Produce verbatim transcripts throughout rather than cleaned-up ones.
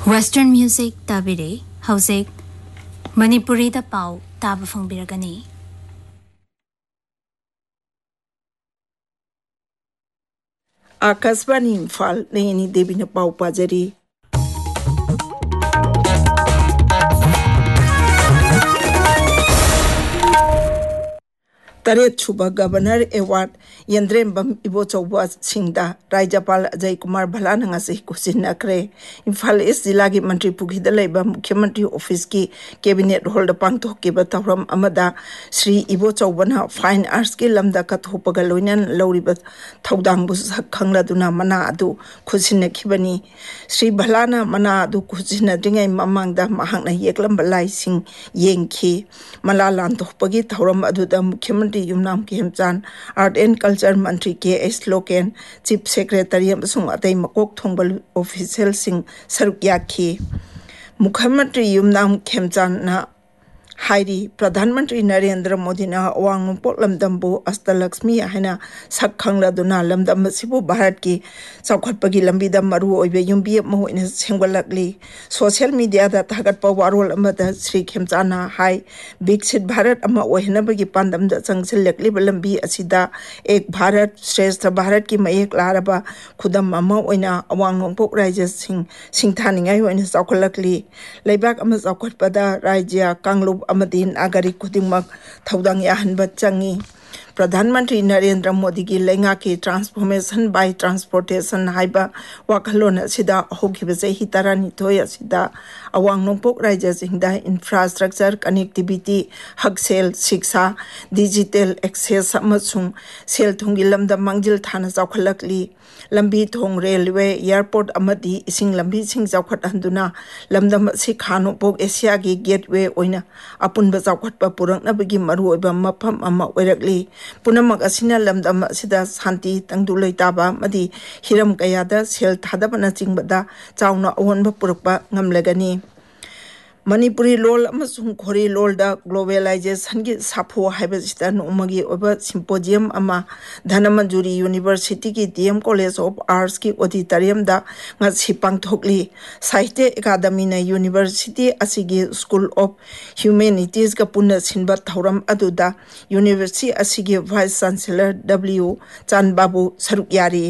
Western music tabire hauzik Manipuri da pau taba fangbiragani. Akasbani Imphal Neni Devi na pau pajari. Taret Chuba Governor Award Yandrembam Ibo Chauba Singda Rajapal Ajay Kumar Bhalana ngasi kusin nakre Imphal East Jilagi Mantri Pukhida Laiba Mukhyamantri Office ki Cabinet Holder Pangthok ki Batawram Amada Sri Ibo Chaubana Fine Arts ki lamda kathopaga loinan lauriba thaudang bu khangladuna mana adu khusin nakhibani Sri Bhalana mana adu khusin dringai mamangda mahangna yeklam balai sing yengki malalan thopagi thauram aduda Mukhyamantri Yumnam Khemchan Art and Culture Mantri K S Loken Chief Secretary amsung atai makok thongbal official sing saruk yakhi Mukhyamantri Yumnam Khemchan na Hairi Pradhan Mantri Narendra Modi na awang potlam bu Astalakshmi haina sak khangla duna lamdam sibu Bharat ki chawkhatpagi lambida maru oibe yumbi mo ina sengwalakli social media da thagat pa warol amada Sri Khemchana hai Viksit Bharat ama ohina bagi pandam da changsilakli lambi asida ek Bharat Shrestha Bharat ki mayek laraba khudam ama oina awang pok raja sing singthaningai oina chawkhalakli leibak ama chawkhatpada rajya Kanglup Amadin agari kudingmak thaudang yahanba changi Pradhan Mantri Narendra Modi ki lenga ki transformation by transportation haiba wakalona sida hogibaje hitarani thoya sida awang nongpok raja singda infrastructure connectivity haksel shiksha digital access amasung sel thungi lamda mangjil thana chawkhalakli lambi thong railway airport amadi ising lambi sing chawkhat handuna lamdam si khanopok asia gi gateway oina apunba chawkhatpa purangna bagi maru oiba mafam ama oirakli Punamak asina lamdam asida santi tangdulai taba madi hiram kayada sel thadabana chingbada chawna awonba purakpa ngamlagani Manipuri lol amasung khori lol da globalization gi sapho haibasita nomagi oba symposium ama Dhanamanjuri University ki D M College of Arts ki auditorium da nga sipang thokli Sahitya Academy na University asigi School of Humanities ka punna sinba thauram aduda University asigi Vice Chancellor W Chan Babu Sarukyari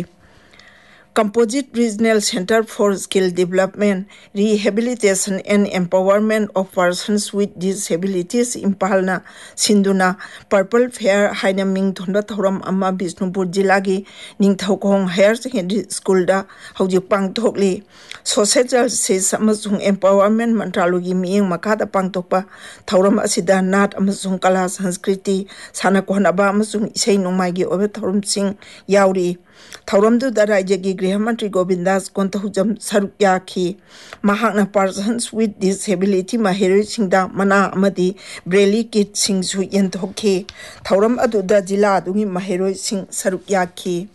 Composite Regional Center for Skill Development, Rehabilitation and Empowerment of Persons with Disabilities Imphalna Sinduna Purple Fair Haina Ming Thonba Thoram Amma Bishnupur Jilagi Ningthokong Higher Secondary School da Hojik Pangthokli Social Justice amasung Empowerment Mantralogi Miyeng Makada Pangthokpa Thoram asida Nat amasung Kala Sanskriti Sana Kohnaba amasung Isai Nongmai gi obe thoram sing yauri Thauramdu da Rajya gi Griha Mantri Govindas Kontahujam Saruk yakhi Mahakna persons with disability mahiroi singda mana amadi Braille kit sing su yenthokhe Thauram adu da jila adungi mahiroi sing saruk yakhi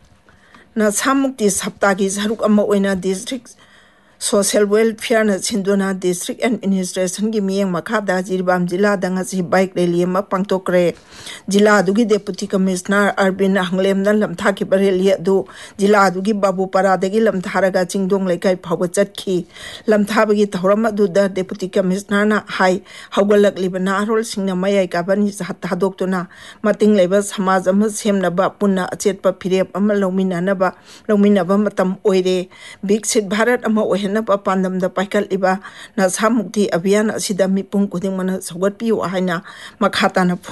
na samukti saptagi saruk amma oina district Social Welfare na Sinduna District Administration gi miyeng makhada Jirbam Jila da ngasi bike rally ma pangtokre Jila adugi Deputy Commissioner Arvin Hanglem na lamtha ki rally adu Jila adugi Babu Paradagi lamtharaga Chingdong Laikai phawga chatki lamtha bagi thoram adu da Deputy Commissioner na hai hawgalakli bana rol singna mayai ka bani hadoktuna mating leba samaj ama semnaba punna achetpa phirep ama lomina naba lomina ba matam oire Viksit Bharat ama ohen na pandam da paikal iba na samukti abhiyan asida mipung kuding mana sagat piu haina makhata na